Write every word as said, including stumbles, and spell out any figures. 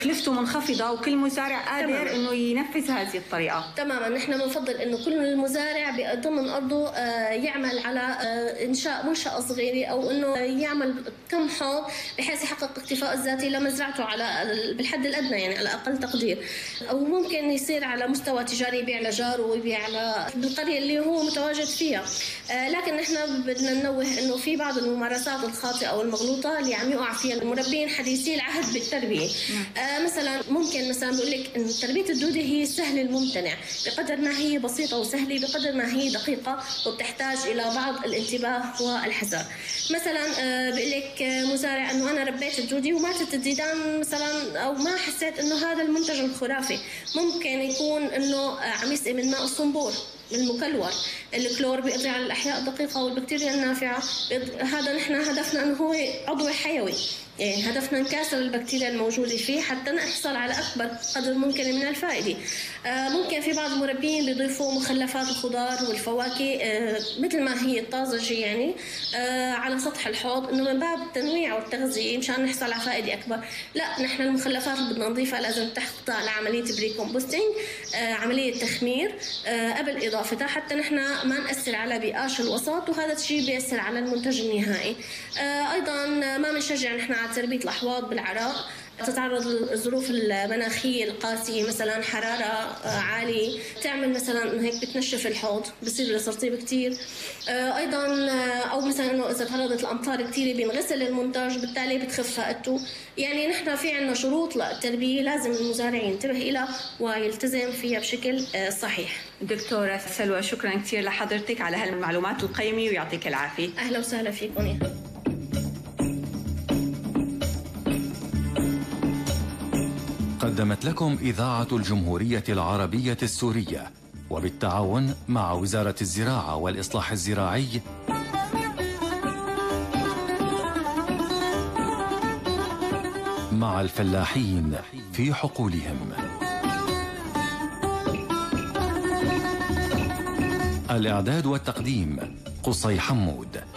تكلفته منخفضة وكل مزارع قادر انه ينفذ هذه الطريقة. تماما، نحن بنفضل انه كل مزارع ضمن ارضه يعمل على انشاء منشأة صغيرة او انه يعمل كم حوض بحيث يحقق اكتفاء الذاتي لمزرعته على بالحد الادنى، يعني على اقل تقدير. او ممكن يصير على مستوى تجاري، يبيع لجاره ويبيع على بالقرية اللي هو متواجد فيها. لكن نحن بدنا ننوه انه في بعض الممارسات الخاطئة او المغلوطة اللي عم يقع فيها المربين حديثي العهد بالتربية. آه مثلا ممكن مثلا بقول لك انه تربية الدودة هي سهل الممتنع، بقدر ما هي بسيطة وسهلة بقدر ما هي دقيقة وبتحتاج الى بعض الانتباه والحذر. مثلا آه بقول لك مزارع انه انا ربيت الدودة وماتت الديدان مثلا، او ما حسيت انه هذا المنتج الخرافي. ممكن يكون انه عم يسقي من ماء الصنبور المكلور، الكلور بيقضي على الاحياء الدقيقه والبكتيريا النافعه. هذا نحن هدفنا انه هو عضو حيوي، يعني هدفنا نكسر البكتيريا الموجوده فيه حتى نحصل على اكبر قدر ممكن من الفائده. آه ممكن في بعض المربين بيضيفوا مخلفات الخضار والفواكه آه مثل ما هي الطازجه يعني آه على سطح الحوض، انه من باب التنويع والتغذيه مشان نحصل على فائده اكبر. لا، نحن المخلفات اللي بدنا نضيفها لازم تخضع لعمليه بري كومبوستينج، آه عمليه تخمير آه قبل اضافتها حتى نحن ما ناثر على بيئاش الوسط، وهذا الشيء بيأثر على المنتج النهائي. آه ايضا ما بنشجع نحن على تربيه الاحواض بالعراء، تتعرض للظروف المناخيه القاسيه، مثلا حراره عاليه تعمل مثلا انه هيك بتنشف الحوض، بصير له ترطيب كثير. ايضا او مثلا انه اذا تعرضت الامطار كثيره بينغسل المنتج، بالتالي بتخف فائدته. يعني نحن في عندنا شروط للتربيه لازم المزارع ينتبه لها ويلتزم فيها بشكل صحيح. دكتوره سلوى، شكرا كثير لحضرتك على هالمعلومات القيمه ويعطيك العافيه. اهلا وسهلا فيكم. قدمت لكم إذاعة الجمهورية العربية السورية وبالتعاون مع وزارة الزراعة والإصلاح الزراعي مع الفلاحين في حقولهم. الإعداد والتقديم قصي حمود.